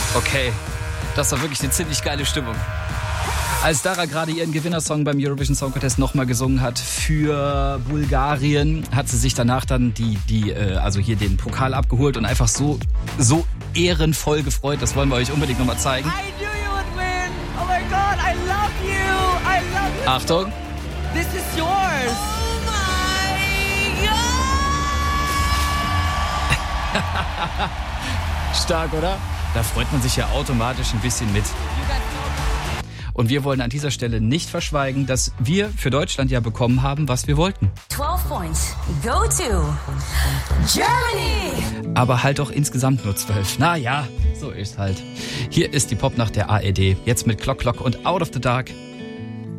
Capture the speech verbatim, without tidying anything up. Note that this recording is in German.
Okay, das war wirklich eine ziemlich geile Stimmung. Als Dara gerade ihren Gewinnersong beim Eurovision Song Contest nochmal gesungen hat für Bulgarien, hat sie sich danach dann die, die, äh, also hier den Pokal abgeholt und einfach so, so ehrenvoll gefreut. Das wollen wir euch unbedingt nochmal zeigen. I knew you would win. Oh my God, I love you. I love you. Achtung. This is yours. Oh my God. Stark, oder? Da freut man sich ja automatisch ein bisschen mit. Und wir wollen an dieser Stelle nicht verschweigen, dass wir für Deutschland ja bekommen haben, was wir wollten. zwölf points. Go to Germany. Aber halt auch insgesamt nur zwölf. Na ja, so ist halt. Hier ist die Popnacht der A R D. Jetzt mit Clock Clock und Out of the Dark.